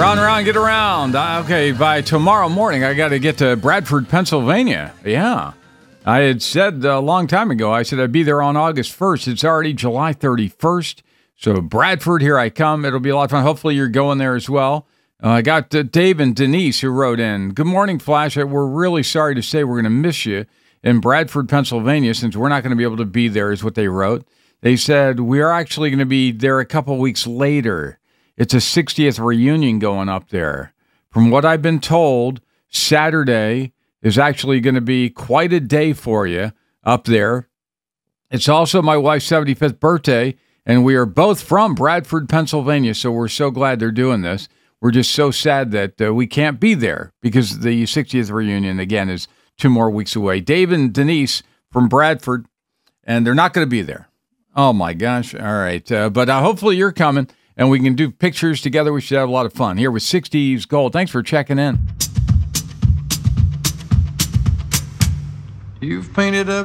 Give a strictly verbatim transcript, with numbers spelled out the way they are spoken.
Round and round, get around. Uh, okay, by tomorrow morning, I got to get to Bradford, Pennsylvania. Yeah. I had said a long time ago, I said I'd be there on August first. It's already July thirty-first. So Bradford, here I come. It'll be a lot of fun. Hopefully you're going there as well. Uh, I got uh, Dave and Denise who wrote in. Good morning, Flash. We're really sorry to say we're going to miss you in Bradford, Pennsylvania, since we're not going to be able to be there, is what they wrote. They said, we are actually going to be there a couple weeks later. It's a sixtieth reunion going up there. From what I've been told, Saturday is actually going to be quite a day for you up there. It's also my wife's seventy-fifth birthday, and we are both from Bradford, Pennsylvania, so we're so glad they're doing this. We're just so sad that uh, we can't be there because the sixtieth reunion, again, is two more weeks away. Dave and Denise from Bradford, and they're not going to be there. Oh, my gosh. All right. Uh, but uh, hopefully you're coming, and we can do pictures together. We should have a lot of fun. Here with sixties Gold. Thanks for checking in. You've painted up